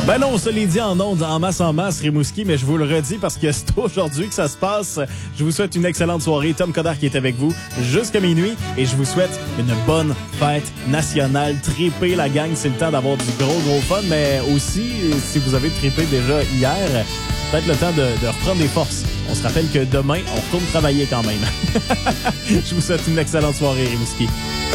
Ben non, on se l'est dit en ondes, en masse, Rimouski, mais je vous le redis parce que c'est aujourd'hui que ça se passe. Je vous souhaite une excellente soirée. Tom Coderre qui est avec vous jusqu'à minuit et je vous souhaite une bonne fête nationale. Tripez la gang, c'est le temps d'avoir du gros fun, mais aussi, si vous avez trippé déjà hier, peut-être le temps de reprendre des forces. On se rappelle que demain, on retourne travailler quand même. Je vous souhaite une excellente soirée, Rimouski.